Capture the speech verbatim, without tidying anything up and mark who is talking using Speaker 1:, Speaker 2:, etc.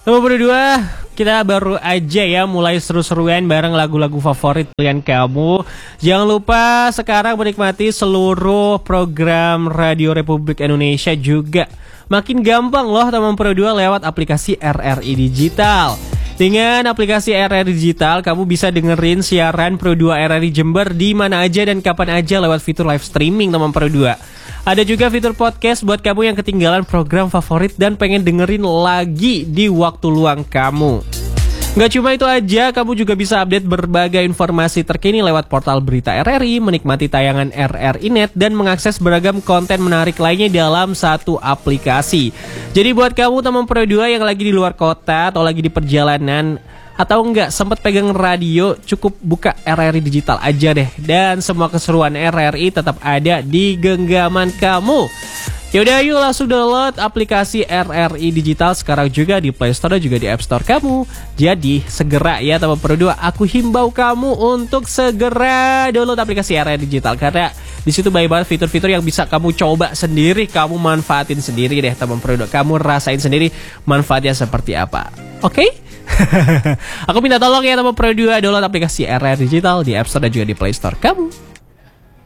Speaker 1: Teman berdua, kita baru aja ya mulai seru-seruan bareng lagu-lagu favorit kalian kamu. Jangan lupa sekarang menikmati seluruh program Radio Republik Indonesia juga. Makin gampang loh teman berdua lewat aplikasi R R I Digital. Dengan aplikasi R R I Digital, kamu bisa dengerin siaran Pro dua R R I Jember di mana aja dan kapan aja lewat fitur live streaming teman Pro dua. Ada juga fitur podcast buat kamu yang ketinggalan program favorit dan pengen dengerin lagi di waktu luang kamu. Gak cuma itu aja, kamu juga bisa update berbagai informasi terkini lewat portal berita R R I, menikmati tayangan R R I Net, dan mengakses beragam konten menarik lainnya dalam satu aplikasi. Jadi buat kamu teman Pro dua yang lagi di luar kota atau lagi di perjalanan, atau enggak sempat pegang radio, cukup buka R R I Digital aja deh. Dan semua keseruan R R I tetap ada di genggaman kamu. Yaudah yuk langsung download aplikasi R R I Digital sekarang juga di Play Store dan juga di App Store kamu. Jadi segera ya teman Pro dua, aku himbau kamu untuk segera download aplikasi R R I Digital. Karena di situ banyak banget fitur-fitur yang bisa kamu coba sendiri, kamu manfaatin sendiri deh teman Pro dua. Kamu rasain sendiri manfaatnya seperti apa. Oke? Okay? Aku minta tolong ya teman Pro dua, download aplikasi R R I Digital di App Store dan juga di Play Store kamu.